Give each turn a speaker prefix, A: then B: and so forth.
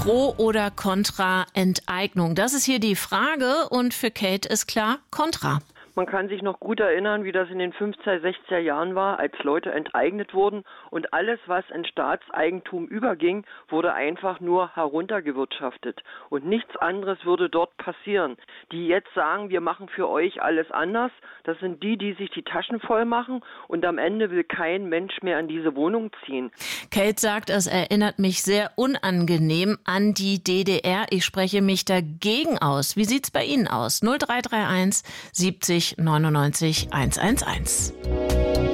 A: Pro oder contra Enteignung? Das ist hier die Frage und für Kate ist klar, contra.
B: Man kann sich noch gut erinnern, wie das in den 50er, 60er Jahren war, als Leute enteignet wurden und alles, was in Staatseigentum überging, wurde einfach nur heruntergewirtschaftet. Und nichts anderes würde dort passieren. Die jetzt sagen, wir machen für euch alles anders, das sind die, die sich die Taschen voll machen und am Ende will kein Mensch mehr in diese Wohnung ziehen.
A: Kate sagt, es erinnert mich sehr unangenehm an die DDR. Ich spreche mich dagegen aus. Wie sieht's bei Ihnen aus? 0331 70 99 111.